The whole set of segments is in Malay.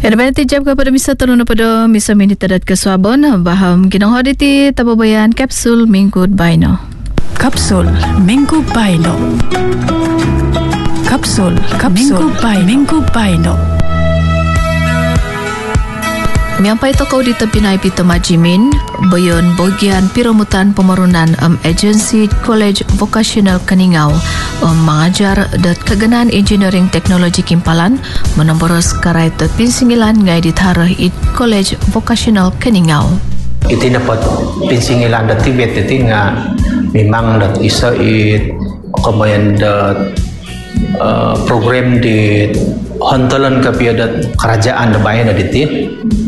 Ada banyak tijab kepada misa teluna pada misa minit tadat ke Swabon baham ginang hoditi tababayan kapsul minggu baino. Kapsul minggu baino. Kapsul minggu baino. Miampai toko di tempinai pita majimin bayon bagian piramutan pemarunan agensi College Vocational Keningau mengajar dat kegenan engineering teknologi Kimpalan menomboros karai terpinsingilan ngai ditharah it College Vocational Keningau. Iti dapat pinsingilan dat tibet iti nga memang dat isa it kemudian dat program di hontolan kapiadat kerajaan da bayan aditi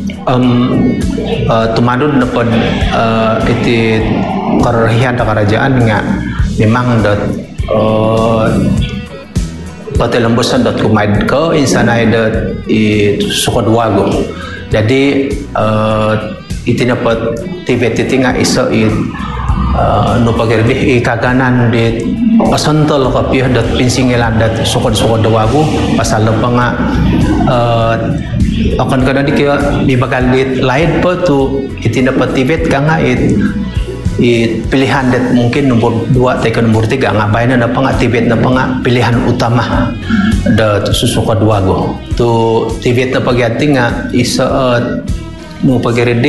tumadud dapat iti karahian da kerajaan nga memang dat patelembusan dat kumaid ko insanay dat it sukadwago jadi iti dapat tibet iti nga isa it no pagirdi ikaganan dit pasantol kapiah dat pinsingilan dat sukad-sukad dawago pasal pa nga akan kada di kaya di bakal dit lain pa tu iti dapat tibet ka nga it pilihan dat mungkin nomor 2 atau nomor 3 nga bayan na pa nga tibet na pa nga pilihan utama dat susukad dawago tu tibet na pagyati nga isa no pagirdi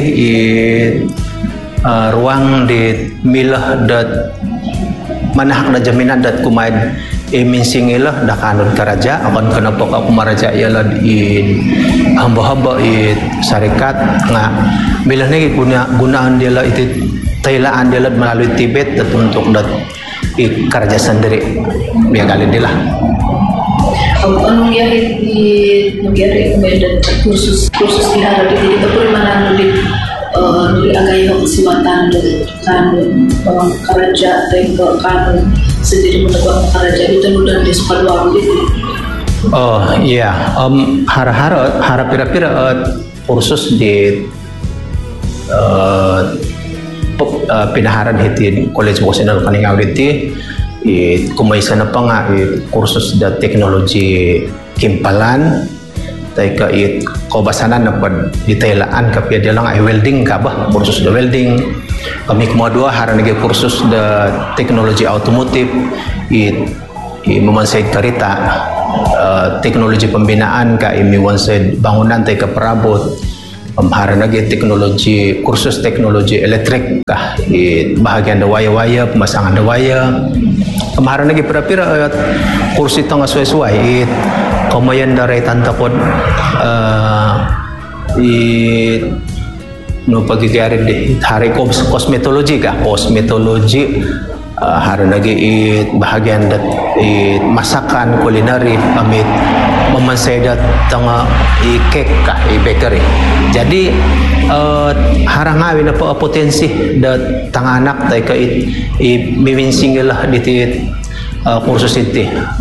ruang di milah dat manahak na jaminan dat kumain minsingilah da kanun karaja akan kenapa ka kumaraja ialah di hamba-hamba syarikat nga milah ni gunaan dia lah itu tailaan dia melalui Tibet dat untuk dat karaja sendiri biar kali dia lah. Anong yari kemudian kursus diharap di kita pun mana di agay ng siwatan kan karaja atau kan sendiri menegak karaja itu mudah di sekolah gitu. Oh iya, harap pira-pira kursus di pinaharan hiti College Vocational Keningau hiti kumaisa na pa nga kursus da teknologi Kimpalan taika kobasanan na pad ditailaan kapya dia lang ay welding ka ba kursus da welding kami kumodua haran nagi kursus da teknologi automotive memansay karita teknologi pembinaan ka imiwansay bangunan taika perabot haran nagi teknologi kursus teknologi elektrik ka bahagian da waya-waya pemasangan da waya kemarin lagi pira-pira kursi tengah sesuai kemayan dari tantakon no pagi kari deh hari kosmetologi hari lagi bahagian dat masakan kulineri pamit memansedat tengah cake kah bakery jadi harang awin apa potensi dat tang anak tay ka miminsingilah di kursus itu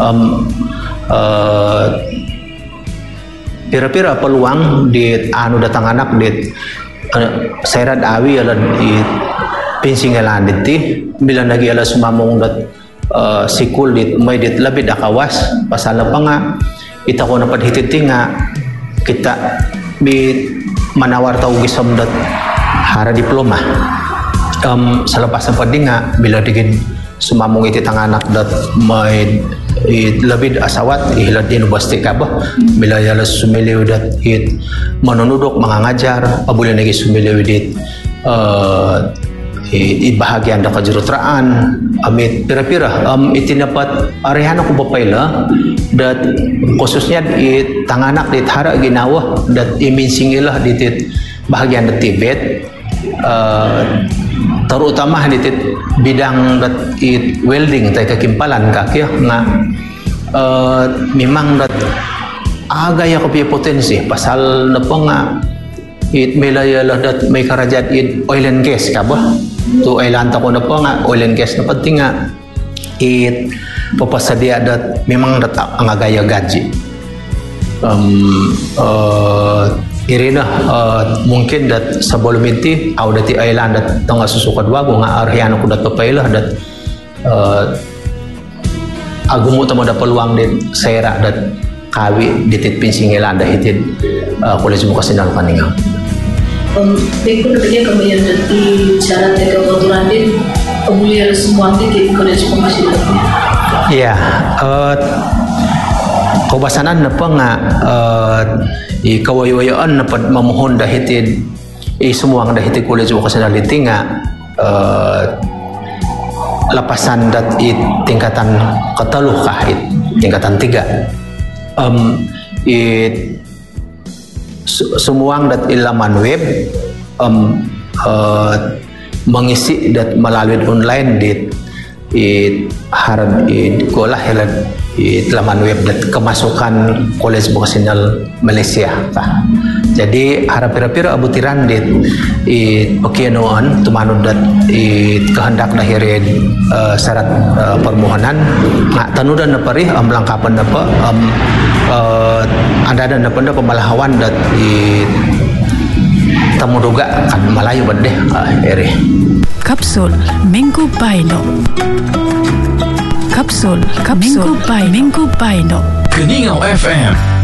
pira-pira peluang di anu datang anak di serat awi ala di pinsingilan di bila lagi ala sumamong dat sikul di may dit labid akawas pasal pa nga ita ko na padhititi nga kita manawar tau gisam dat hara diploma selepas sempat nga bila digin sumamong iti tang anak dat may labid asawat ihilad din ubasti ka ba bila yala sumiliw dat manunudok mangangajar pabuli nagi sumiliw dit bahagian da kajurutraan amit pira-pira itinapat arehan ako bapayla dat khususnya tanganak dit hara ginawa dat iminsingilah dit bahagian da Tibet terutama dit bidang dat welding tay kakimpalan kakya nga memang dat agaya ko potensi pasal na pa nga milayalah dat may karajat oil and gas ka ba tu ailanta ko na pa nga oil and gas na pati nga papasadia dat memang dat ang agaya gaji irina mungkin dat sebelum itu dati ailan dat tengah susukad wago nga arhian ko dat papailah dat agumo tamo da peluang dit sera dat kawi ditit pinsingilan da itit Kolej Vokasional Kaningau. Baik pun dia kemudian dari syarat dan kebetulan din boleh harus semua di Kolej Vokasional. Iya, kebasanan napa nga kawayo-wayoan napa memohon dahiti semua ang dahiti Kolej Vokasional iti nga lapasan dat tingkatan kataluh kah tingkatan 3 sumuang dat ilaman web mengisi dat melalui online harap golah laman web dat kemasukan Kolej Vokasional Malaysia kah. Jadi harap-harap abutiran pakianoan tumanud dat kehendak dahirin syarat permohonan tanudan na pari melangkapan apa ada dan apa pemalahawan dat tamuduga kan Malayu bedeh eri. Kapsul Minggu Paino. Kapsul Minggu Paino. Keningau FM